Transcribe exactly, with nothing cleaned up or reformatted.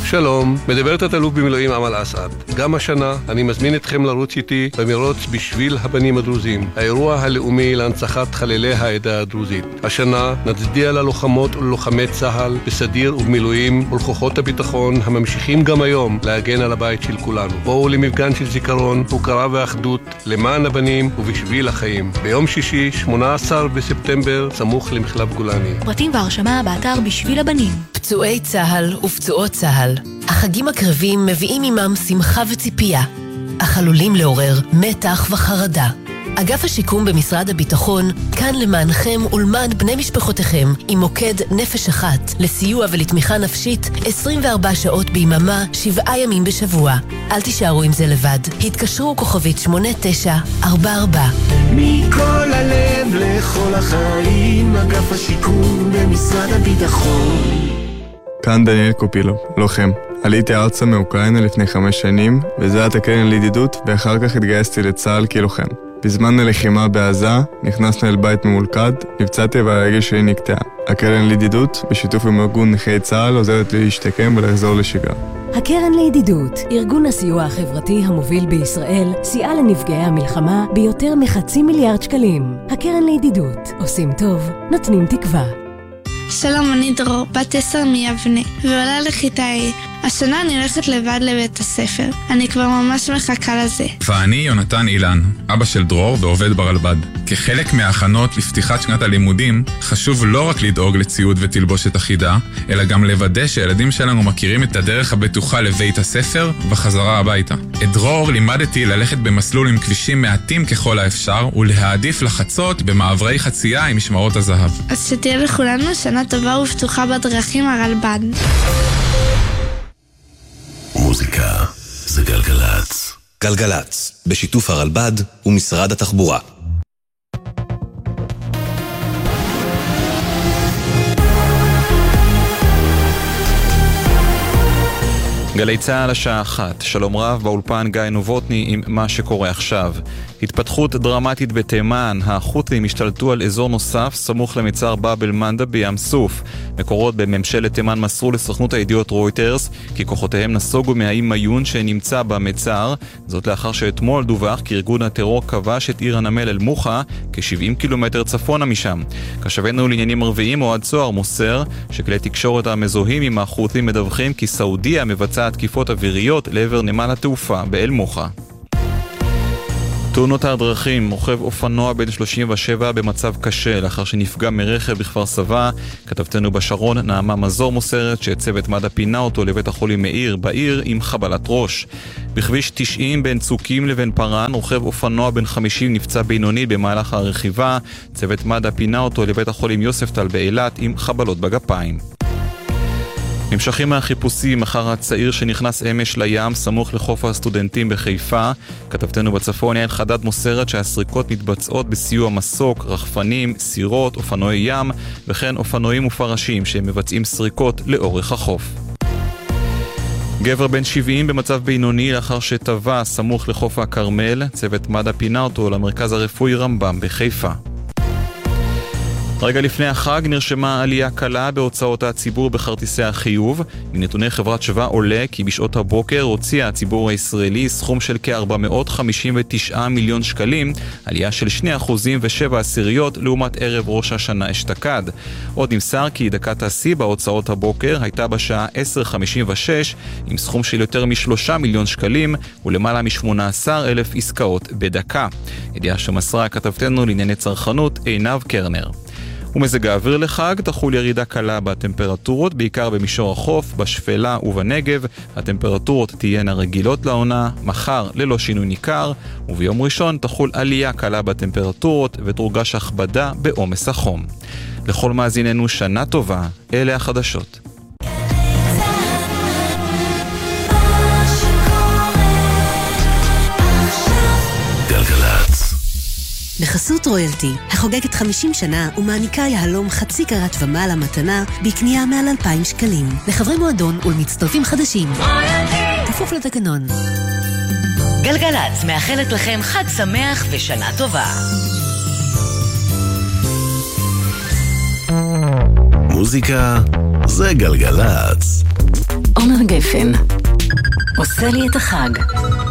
שלום, מדברת התלוף במילואים אמל אסעד. גם השנה אני מזמין אתכם לרוץ איתי במרוץ בשביל הבנים הדרוזים, האירוע הלאומי להנצחת חללי העדה הדרוזית. השנה נצדיע ללוחמות וללוחמי צה"ל בסדיר ובמילואים ולכוחות הביטחון הממשיכים גם היום להגן על הבית של כולנו. בואו למפגן של זיכרון, הוקרה ואחדות למען הבנים ובשביל החיים. ביום שישי, שמונה עשר בספטמבר, סמוך למחלף גולני. פרטים והרשמה באתר בשביל הבנים. פצועי צה"ל ופצועות צה"ל, החגים הקרבים מביאים עמם שמחה וציפייה, אך עלולים לעורר מתח וחרדה. אגף השיקום במשרד הביטחון כאן למענכם ולמען בני משפחותיכם עם מוקד נפש אחת לסיוע ולתמיכה נפשית עשרים וארבע שעות ביממה, שבעה ימים בשבוע. אל תישארו עם זה לבד. התקשרו כוכבית שמונה תשע ארבע ארבע. מכל הלב לכל החיים, אגף השיקום במשרד הביטחון. כאן דניאל קופילו, לוחם. עליתי ארצה מאוקראינה לפני חמש שנים, וזאת הקרן לידידות, ואחר כך התגייסתי לצה"ל כלוחם. בזמן הלחימה בעזה, נכנסנו אל בית ממולכד, נפצעתי והרגל שלי נקטעה. הקרן לידידות, בשיתוף עם ארגון נכי צה"ל, עוזרת לי להשתקם ולחזור לשגרה. הקרן לידידות, ארגון הסיוע החברתי המוביל בישראל, סייע לנפגעי המלחמה ביותר מחצי מיליארד שקלים. הקרן לידידות, עושים טוב, נותנים תקווה. שלום, אני דרור, בת עשר מיבנה, ועולה לכיתה A. השנה אני הולכת לבד לבית הספר. אני כבר ממש מחכה לזה. ואני יונתן אילן, אבא של דרור ועובד ברלב"ד. כחלק מההכנות לפתיחת שנת הלימודים, חשוב לא רק לדאוג לציוד ותלבושת אחידה, אלא גם לוודא שהילדים שלנו מכירים את הדרך הבטוחה לבית הספר וחזרה הביתה. את דרור לימדתי ללכת במסלול עם כבישים מעטים ככל האפשר, ולהעדיף לחצות במעברי חצייה עם משמרות הזהב. אז שתהיה לכולנו שנה טובה ופתוחה בדרכים הרלב"ד. מוזיקה זה גלגלץ. גלגלץ, בשיתוף הרלב"ד ומשרד התחבורה. גלי צהל השעה אחת, שלום רב באולפן גיא נובוטני עם מה שקורה עכשיו. התפתחות דרמטית בתימן, החות'ים השתלטו על אזור נוסף סמוך למצר באב אל מנדב בים סוף. מקורות בממשלת תימן מסרו לסוכנות הידיעות רויטרס כי כוחותיהם נסוגו מהאי מיון שנמצא במצר, זאת לאחר שאתמול דווח כי ארגון הטרור כבש את עיר הנמל אל-מוחה כ-שבעים קילומטר צפונה משם. כשבנו לעניינים ערביים אוהד צוהר מוסר שכלי תקשורת המזוהים עם החות'ים מדווחים כי סעודיה מבצעה תקיפות אוויריות לעבר נמל התעופה באל-מוחה. תאונות הדרכים, רוכב אופנוע בן שלושים ושבע במצב קשה לאחר שנפגע מרכב בכפר סבא. כתבתנו בשרון נעמה מזור מוסרת שצוות מד"א פינה אותו לבית החולים מאיר בעיר עם חבלת ראש. בכביש תשעים בין צוקים לבין פרן, רוכב אופנוע בן חמישים נפצע בינוני במהלך הרכיבה. צוות מד"א פינה אותו לבית החולים יוספטל באילת עם חבלות בגפיים. נמשכים מהחיפושים אחר הצעיר שנכנס אמש לים סמוך לחוף הסטודנטים בחיפה. כתבתנו בצפון יעל חדד מוסרת שהסריקות מתבצעות בסיוע מסוק, רחפנים, סירות, אופנועי ים וכן אופנועים ופרשים שהם מבצעים סריקות לאורך החוף. גבר בן שבעים במצב בינוני לאחר שטבע סמוך לחוף הכרמל. צוות מד"א פינה אותו למרכז הרפואי רמב"ם בחיפה. רגע לפני החג נרשמה עלייה קלה בהוצאות הציבור בכרטיסי החיוב. מנתוני חברת שווה עולה כי בשעות הבוקר הוציא הציבור הישראלי סכום של כ-ארבע מאות חמישים ותשעה מיליון שקלים, עלייה של שני אחוזים ושבע עשיריות לעומת ערב ראש השנה אשתקד. עוד נמסר כי דקת השיא בהוצאות הבוקר הייתה בשעה עשר חמישים ושש עם סכום של יותר משלושה מיליון שקלים ולמעלה משמונה עשר אלף עסקאות בדקה. ידיעה שמסרה כתבתנו לענייני צרכנות עינב קרנר. ומזג האוויר לחג תחול ירידה קלה בטמפרטורות, בעיקר במישור החוף, בשפלה ובנגב. הטמפרטורות תהיינה רגילות לעונה, מחר ללא שינוי ניכר, וביום ראשון תחול עלייה קלה בטמפרטורות ותורגש הכבדה בעומס החום. לכל מאזיננו שנה טובה, אלה החדשות. בחסות רויאלטי, החוגגת חמישים שנה ומעניקה יהלום חצי קרת ומעלה מתנה בקנייה מעל אלפיים שקלים. לחברי מועדון ולמצטרפים חדשים. רויאלטי! כפוף לתקנון. גלגלץ מאחלת לכם חג שמח ושנה טובה. מוזיקה זה גלגלץ. עומר גפן גפן. עושה לי את החג.